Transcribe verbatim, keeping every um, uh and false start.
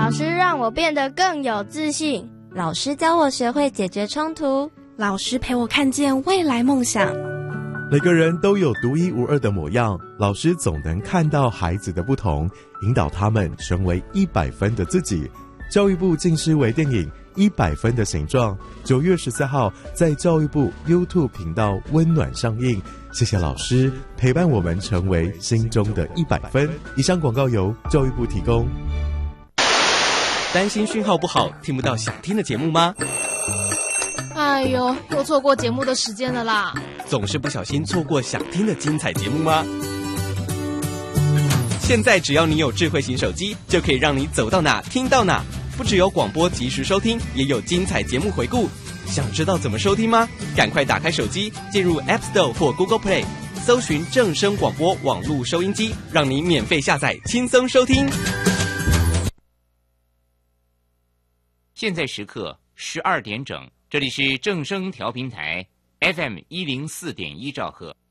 老师让我变得更有自信， 老师教我学会解决冲突， 老师陪我看见未来梦想。 每个人都有独一无二的模样，老师总能看到孩子的不同，引导他们成为一百分的自己。教育部近视微电影《一百分的形状》九月十四号在教育部 YouTube 频道温暖上映。谢谢老师陪伴我们成为心中的一百分。以上广告由教育部提供。 担心讯号不好，听不到想听的节目吗？ 哎呦，又错过节目的时间了啦！ 总是不小心错过想听的精彩节目吗？现在只要你有智慧型手机，就可以让你走到哪听到哪。不只有广播及时收听，也有精彩节目回顾。想知道怎么收听吗？赶快打开手机，进入 App Store 或 Google Play， 搜寻正声广播网络收音机，让你免费下载，轻松收听。 现在时刻十二点整，这里是正声调频台 F M 一零四点一兆赫。